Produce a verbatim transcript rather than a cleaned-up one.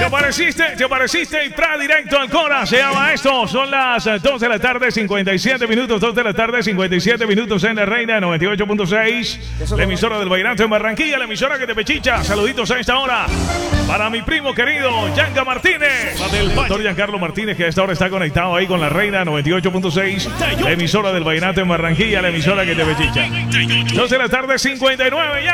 apareciste, te apareciste y tra directo al Cora. Se llama esto. Son las dos de la tarde, cincuenta y siete minutos. dos de la tarde, cincuenta y siete minutos en la Reina noventa y ocho punto seis. La emisora del Vallenato en Barranquilla, la emisora que te pechicha. Saluditos a esta hora para mi primo querido Yanka Martínez. El doctor Giancarlo Martínez, que a esta hora está conectado ahí con la Reina noventa y ocho punto seis. La emisora del Vallenato en Barranquilla, la emisora que te pechicha. dos de la tarde, cincuenta y nueve. Ya.